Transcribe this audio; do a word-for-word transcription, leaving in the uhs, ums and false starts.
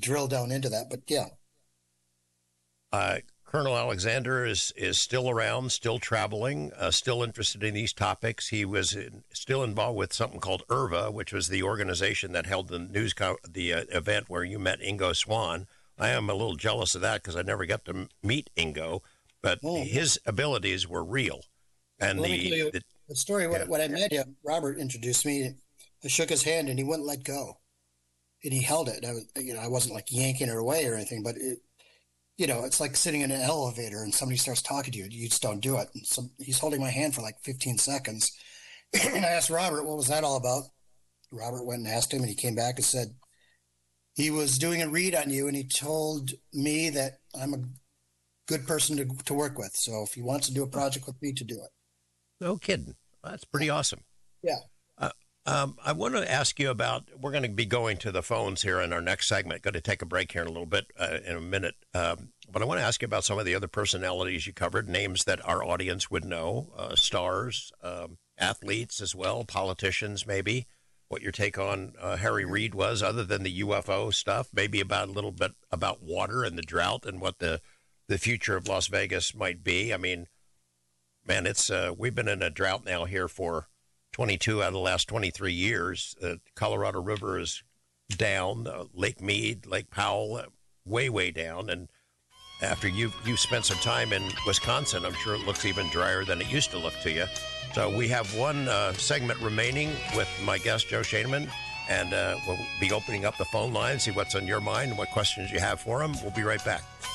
drill down into that. But yeah. Uh, Colonel Alexander is, is still around, still traveling, uh, still interested in these topics. He was in, still involved with something called I R V A, which was the organization that held the news co- the uh, event where you met Ingo Swann. I am a little jealous of that because I never got to meet Ingo, but oh. his abilities were real. And well, the, let me tell you the, the story, yeah. when, when I met him, Robert introduced me. I shook his hand and he wouldn't let go. And he held it. I was, you know, I wasn't like yanking it away or anything, but it, you know, it's like sitting in an elevator and somebody starts talking to you. You just don't do it. And so he's holding my hand for like fifteen seconds. And I asked Robert, what was that all about? Robert went and asked him, and he came back and said, he was doing a read on you, and he told me that I'm a good person to, to work with. So if he wants to do a project with me, to do it. No kidding. That's pretty awesome. Yeah. Uh, um, I want to ask you about, we're going to be going to the phones here in our next segment. Going to take a break here in a little bit, uh, in a minute. Um, but I want to ask you about some of the other personalities you covered, names that our audience would know, uh, stars, um, athletes as well, politicians maybe. What your take on uh, Harry Reid was, other than the U F O stuff, maybe about a little bit about water and the drought and what the, the future of Las Vegas might be. I mean, man, it's uh, we've been in a drought now here for twenty-two out of the last twenty-three years. The uh, Colorado River is down, uh, Lake Mead, Lake Powell, uh, way, way down. And after you you spent some time in Wisconsin, I'm sure it looks even drier than it used to look to you. So we have one uh, segment remaining with my guest, Joe Schoeneman, and uh, we'll be opening up the phone line, see what's on your mind, what questions you have for him. We'll be right back.